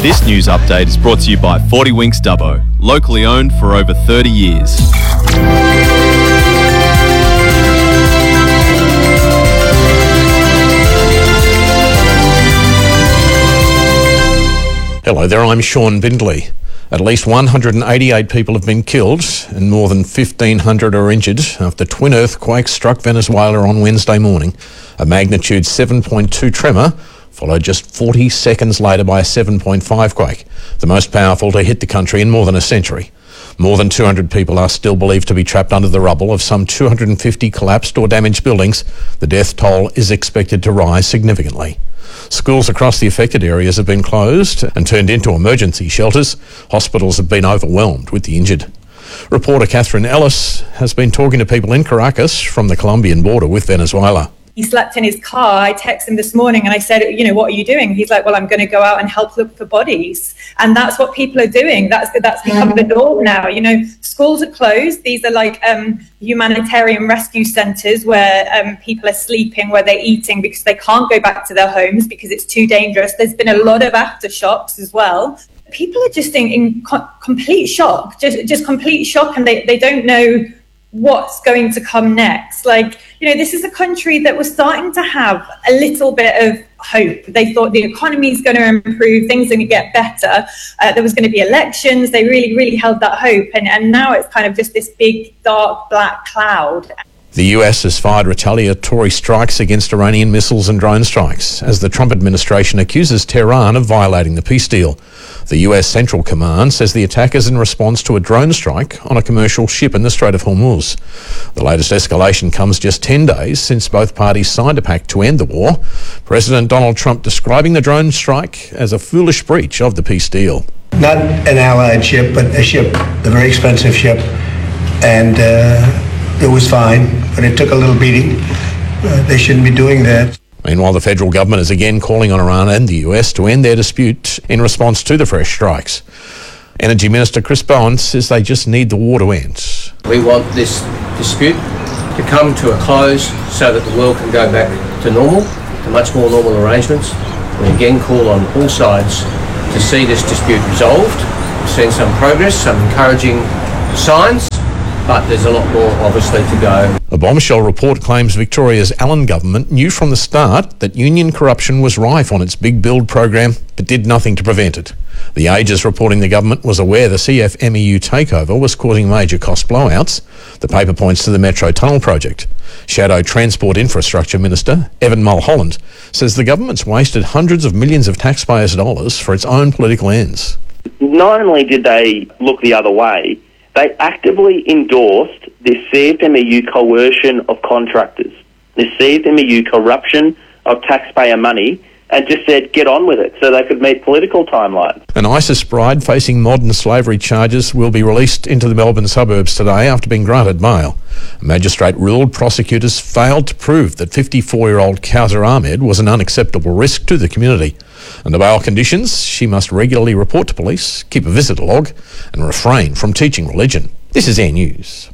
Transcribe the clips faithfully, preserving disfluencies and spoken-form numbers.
This news update is brought to you by forty Winks Dubbo, locally owned for over thirty years. Hello there, I'm Sean Bindley. At least one hundred eighty-eight people have been killed and more than fifteen hundred are injured after twin earthquakes struck Venezuela on Wednesday morning. A magnitude seven point two tremor followed just forty seconds later by a seven point five quake, the most powerful to hit the country in more than a century. More than two hundred people are still believed to be trapped under the rubble of some two hundred fifty collapsed or damaged buildings. The death toll is expected to rise significantly. Schools across the affected areas have been closed and turned into emergency shelters. Hospitals have been overwhelmed with the injured. Reporter Catherine Ellis has been talking to people in Caracas from the Colombian border with Venezuela. He slept in his car. I texted him this morning and I said, you know, what are you doing? He's like, well, I'm going to go out and help look for bodies. And that's what people are doing. That's that's become the norm now. You know, schools are closed. These are like um, humanitarian rescue centres where um, people are sleeping, where they're eating because they can't go back to their homes because it's too dangerous. There's been a lot of aftershocks as well. People are just in, in co- complete shock, just just complete shock, and they, they don't know what's going to come next. Like, you know, this is a country that was starting to have a little bit of hope. They thought the economy is going to improve, things are going to get better. Uh, there was going to be elections. They really, really held that hope. And, and now it's kind of just this big, dark, black cloud. The U S has fired retaliatory strikes against Iranian missiles and drone strikes as the Trump administration accuses Tehran of violating the peace deal. The U S Central Command says the attack is in response to a drone strike on a commercial ship in the Strait of Hormuz. The latest escalation comes just ten days since both parties signed a pact to end the war. President Donald Trump describing the drone strike as a foolish breach of the peace deal. Not an allied ship, but a ship, a very expensive ship, and uh, it was fine, but it took a little beating. Uh, they shouldn't be doing that. Meanwhile, the federal government is again calling on Iran and the U S to end their dispute in response to the fresh strikes. Energy Minister Chris Bowen says they just need the war to end. We want this dispute to come to a close so that the world can go back to normal, to much more normal arrangements. We again call on all sides to see this dispute resolved. We've seen some progress, some encouraging signs, but there's a lot more, obviously, to go. A bombshell report claims Victoria's Allen government knew from the start that union corruption was rife on its big build program, but did nothing to prevent it. The Age is reporting the government was aware the C F M E U takeover was causing major cost blowouts. The paper points to the Metro Tunnel project. Shadow Transport Infrastructure Minister Evan Mulholland says the government's wasted hundreds of millions of taxpayers' dollars for its own political ends. Not only did they look the other way, they actively endorsed this C F M E U coercion of contractors, this C F M E U corruption of taxpayer money, and just said, get on with it, so they could meet political timelines. An ISIS bride facing modern slavery charges will be released into the Melbourne suburbs today after being granted bail. A magistrate ruled prosecutors failed to prove that fifty-four-year-old Kawsar Ahmed was an unacceptable risk to the community. Under bail conditions, she must regularly report to police, keep a visitor log, and refrain from teaching religion. This is Air News.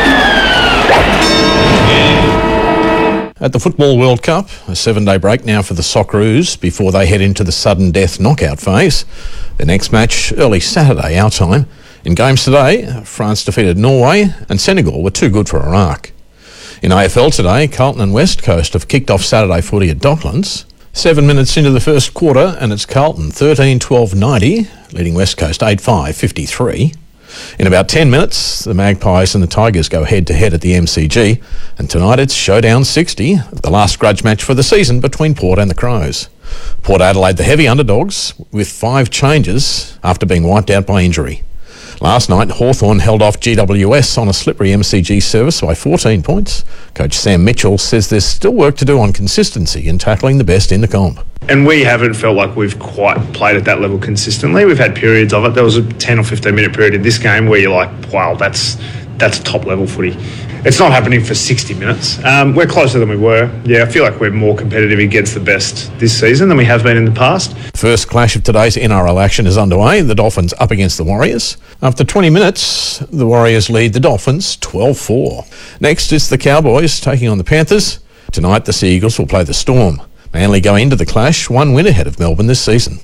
At the Football World Cup, a seven-day break now for the Socceroos before they head into the sudden death knockout phase. The next match early Saturday, our time. In games today, France defeated Norway and Senegal were too good for Iraq. In A F L today, Carlton and West Coast have kicked off Saturday footy at Docklands. Seven minutes into the first quarter and it's Carlton thirteen twelve ninety, leading West Coast eight five fifty-three. In about ten minutes, the Magpies and the Tigers go head-to-head at the M C G, and tonight it's Showdown sixty, the last grudge match for the season between Port and the Crows. Port Adelaide the heavy underdogs, with five changes after being wiped out by injury. Last night, Hawthorn held off G W S on a slippery M C G service by fourteen points. Coach Sam Mitchell says there's still work to do on consistency in tackling the best in the comp. And we haven't felt like we've quite played at that level consistently. We've had periods of it. There was a ten or fifteen minute period in this game where you're like, wow, that's that's top level footy. It's not happening for sixty minutes. Um, we're closer than we were. Yeah, I feel like we're more competitive against the best this season than we have been in the past. First clash of today's N R L action is underway. The Dolphins up against the Warriors. After twenty minutes, the Warriors lead the Dolphins twelve four. Next is the Cowboys taking on the Panthers. Tonight, the Sea Eagles will play the Storm. Manly go into the clash one win ahead of Melbourne this season.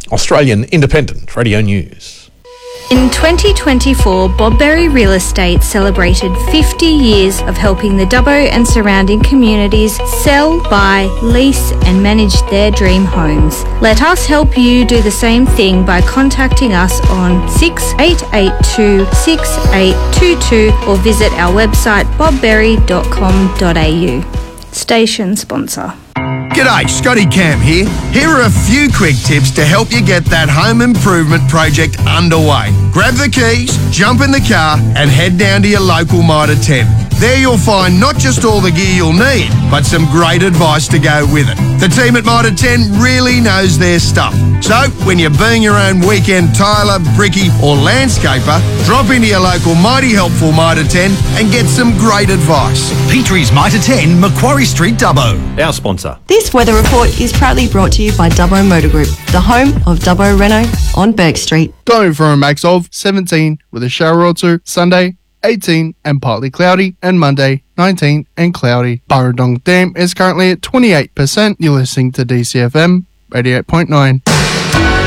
Australian Independent Radio News. In twenty twenty-four, Bob Berry Real Estate celebrated fifty years of helping the Dubbo and surrounding communities sell, buy, lease and manage their dream homes. Let us help you do the same thing by contacting us on six eight eight two, six eight two two or visit our website bob berry dot com dot a u. Station sponsor. G'day, Scotty Cam here. Here are a few quick tips to help you get that home improvement project underway. Grab the keys, jump in the car and head down to your local Mitre ten. There you'll find not just all the gear you'll need, but some great advice to go with it. The team at Mitre ten really knows their stuff. So, when you're being your own weekend tiler, bricky or landscaper, drop into your local mighty helpful Mitre ten and get some great advice. Petrie's Mitre ten, Macquarie Street, Dubbo. Our sponsor. This weather report is proudly brought to you by Dubbo Motor Group, the home of Dubbo Renault on Burke Street. Going for a max of seventeen with a shower or two. Sunday, eighteen and partly cloudy, and Monday, nineteen and cloudy. Burradong Dam is currently at twenty-eight percent. You're listening to D C F M eighty-eight point nine.